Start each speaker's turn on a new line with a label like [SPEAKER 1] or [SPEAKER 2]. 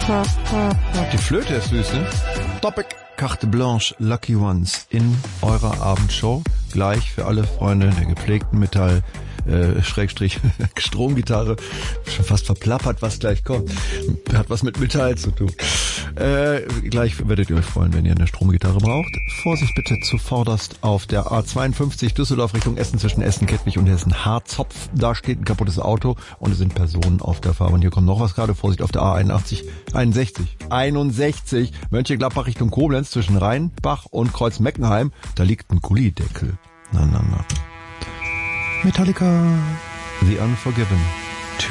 [SPEAKER 1] Die Flöte ist süß, ne? Topic. Carte Blanche, Lucky Ones in eurer Abendshow. Gleich für alle Freunde der gepflegten Metall, Schrägstrich, Stromgitarre. Schon fast verplappert, was gleich kommt. Hat was mit Metall zu tun. Gleich werdet ihr euch freuen, wenn ihr eine Stromgitarre braucht. Vorsicht bitte zuvorderst auf der A52 Düsseldorf Richtung Essen zwischen Essen, Kettwig und Hessen Harzopf. Da steht ein kaputtes Auto und es sind Personen auf der Fahrbahn. Hier kommt noch was gerade. Vorsicht auf der A61, 61 Mönchengladbach Richtung Koblenz zwischen Rheinbach und Kreuz-Meckenheim. Da liegt ein Gullideckel. Na. Metallica, The Unforgiven.